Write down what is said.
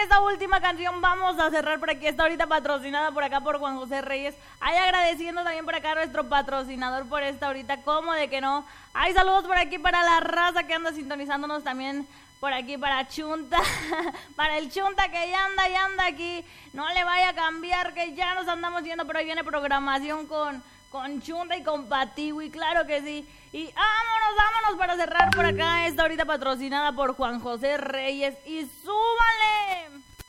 esta última canción vamos a cerrar por aquí. Está ahorita patrocinada por acá por Juan José Reyes. Ahí agradeciendo también por acá a nuestro patrocinador por esta ahorita. ¿Cómo de que no? Hay saludos por aquí para la raza que anda sintonizándonos también. Por aquí para Chunta, para el Chunta que ya anda aquí. No le vaya a cambiar que ya nos andamos yendo, pero ahí viene programación con Chunta y con Patiwi, claro que sí. Y vámonos para cerrar por acá esta ahorita patrocinada por Juan José Reyes. Y súbale.